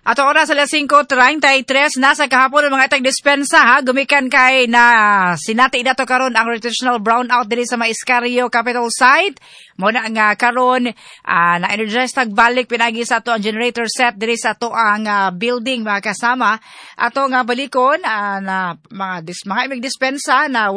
Ato oras alas 5:33 nasa kahapon ng mga itag dispensa ha gumikan kay na sinati na to karon ang rotational brownout diri sa Maiscarrio Capital Site mo na nga karon na energize tagbalik pinagi sa ato ang generator set diri sa ato ang building mga kasama ato nga balikon na mga imig dispensa na